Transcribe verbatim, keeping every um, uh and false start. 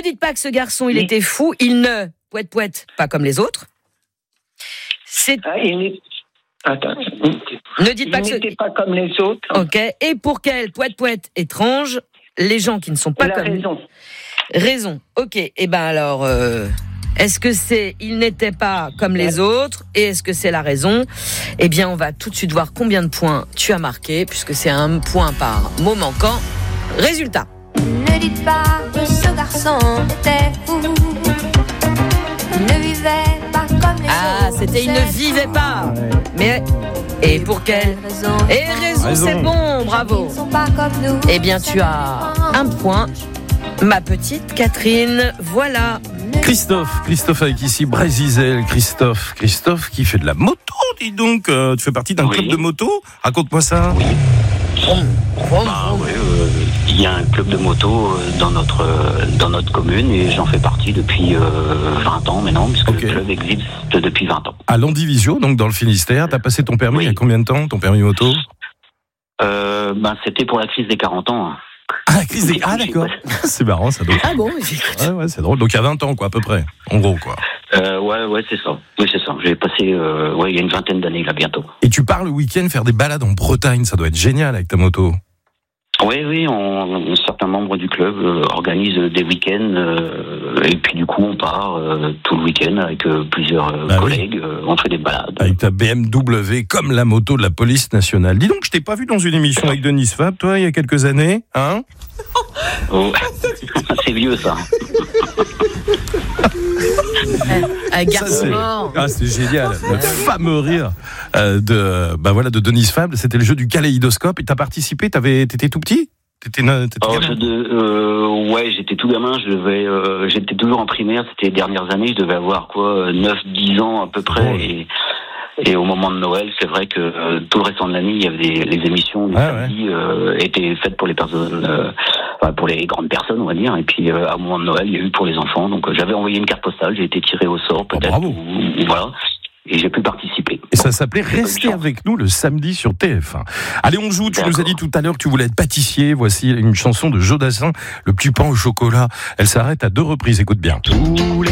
dites pas que ce garçon, il Oui. était fou. Il ne poète poète pas comme les autres. C'est... Ah, il n'est- Attends. Ne dites Il pas que ce... n'était pas comme les autres. Ok. Et pour quel poète poète étrange, les gens qui ne sont pas Il a comme... raison. Raison. Ok. Eh ben alors, euh, est-ce que c'est il n'était pas comme les autres et est-ce que c'est la raison ? Eh bien, on va tout de suite voir combien de points tu as marqué puisque c'est un point par mot manquant. Résultat. Ne dites pas que ce garçon était fou. Il ne vivait pas comme les Ah, autres. c'était il ne vivait pas. Mais et pour quelle raison Et raison, Raison. c'est bon, bravo. Ils ne sont pas comme nous. Eh bien, tu as un point, ma petite Catherine. Voilà. Christophe, Christophe avec ici Brézizel, Christophe, Christophe qui fait de la moto, dis donc. Euh, tu fais partie d'un Oui. club de moto ? Raconte-moi ça. Vroom, vroom, Bah, vroom. ouais, euh, il y a un club de moto euh, dans notre euh, dans notre commune et j'en fais partie depuis euh, vingt ans maintenant, puisque Ok. le club existe depuis vingt ans. À Landivisio, donc dans le Finistère, t'as passé ton permis Oui. il y a combien de temps, ton permis moto ? Euh, ben, c'était pour la crise des quarante ans. hein. Ah, Chris des... ah d'accord. C'est marrant ça. Donc. Ah bon, écoute. Ouais, ouais, c'est drôle. Donc il y a vingt ans quoi, à peu près, en gros quoi. Euh, ouais, ouais, c'est ça. Oui, c'est ça. J'ai passé, euh, ouais, il y a une vingtaine d'années là bientôt. Et tu pars le week-end faire des balades en Bretagne, ça doit être génial avec ta moto. Oui, oui, on, certains membres du club euh, organisent des week-ends euh, et puis du coup on part euh, tout le week-end avec euh, plusieurs euh, Bah oui. collègues. euh, on fait des balades. Avec ta B M W comme la moto de la police nationale. Dis donc, je t'ai pas vu dans une émission avec Denis Fab, toi, il y a quelques années, hein ? Oh. C'est vieux ça. Un Ça, garçon c'est... mort. Ah, c'est génial. Le fameux rire euh, de, bah voilà, de Denis Fab, c'était le jeu du kaléidoscope. Et t'as participé, t'avais, t'étais tout petit ? T'étais, t'étais Oh, gamin je de, euh, ouais, j'étais tout gamin, je devais, euh, j'étais toujours en primaire, c'était les dernières années, je devais avoir quoi, neuf dix ans à peu près. Drôle. Et, et au moment de Noël, c'est vrai que euh, tout le restant de l'année, il y avait des, les émissions du Ah, samedi euh, étaient faites pour les personnes, euh, enfin, pour les grandes personnes, on va dire. Et puis euh, à un moment de Noël, il y a eu pour les enfants. Donc euh, j'avais envoyé une carte postale, j'ai été tiré au sort peut-être, bravo. ou, ou voilà, et j'ai pu participer. Et ça s'appelait Restez chance. avec nous le samedi sur T F un. Allez, on joue. Tu nous as D'accord. dit tout à l'heure que tu voulais être pâtissier. Voici une chanson de Jodassin, Le petit pain au chocolat. Elle s'arrête à deux reprises. Écoute bien. Tous les